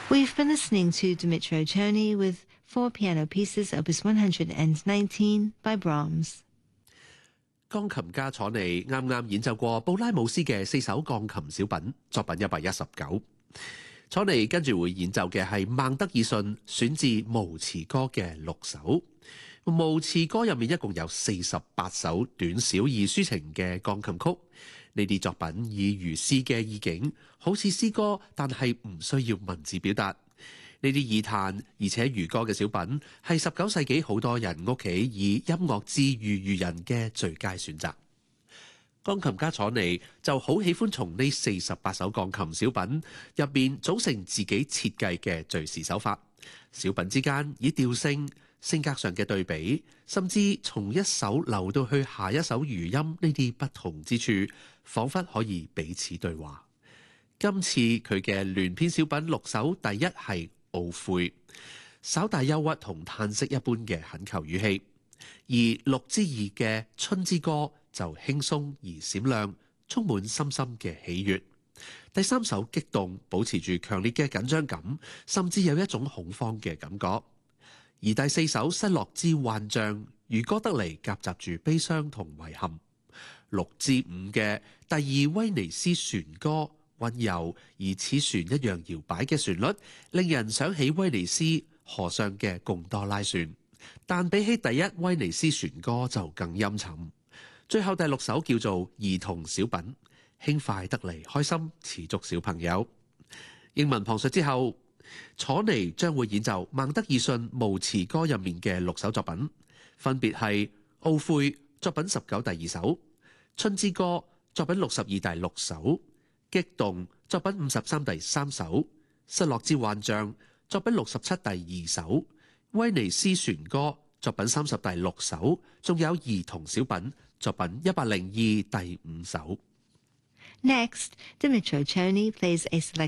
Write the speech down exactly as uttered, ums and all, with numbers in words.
We've been listening to Dmitro Cherny with four piano pieces, Opus one hundred nineteen by Brahms. 鋼琴家楚尼啱啱演奏過布拉姆斯嘅四首鋼琴小品，作品一百一十九。楚尼跟住會演奏嘅係孟德爾遜選自《無詞歌》嘅六首。《無詞歌》入面一共有四十八首短小而抒情嘅鋼琴曲。呢啲作品以如詩嘅意境，好似詩歌，但係唔需要文字表達。呢啲易彈而且如歌嘅小品，係十九世紀好多人屋企以音樂治癒愚人嘅最佳選擇。鋼琴家楚尼就好喜歡從呢四十八首鋼琴小品入面組成自己設計嘅敘事手法。小品之間以調性、性格上嘅對比，甚至從一首流到去下一首餘音呢啲不同之處，彷彿可以彼此對話。今次佢嘅聯編小品六首，第一係懊悔，稍帶憂鬱同嘆息一般嘅懇求語氣；而六之二嘅春之歌就輕鬆而閃亮，充滿深深嘅喜悅。第三首激動，保持住強烈嘅緊張感，甚至有一種恐慌嘅感覺。而第四首失落之幻象，如歌得嚟夾雜住悲傷同遺憾。六之五嘅第二威尼斯船歌，溫柔而似船一樣搖擺嘅旋律，令人想起威尼斯河上嘅貢多拉船，但比起第一威尼斯船歌就更陰沉。最後第六首叫做兒童小品，輕快得嚟開心，似足小朋友。英文旁述之後，楚尼將會演奏孟德爾遜無詞歌入面嘅六首作品，分別係懊悔作品十九第二首，春之歌作品六十二第六首，激動作品五十三第三首，失落之幻象作品六十七第二首，威尼斯船歌作品三十第六首，仲有兒童小品作品一百零二第五首。 Next, Dmitro Cherny plays a selection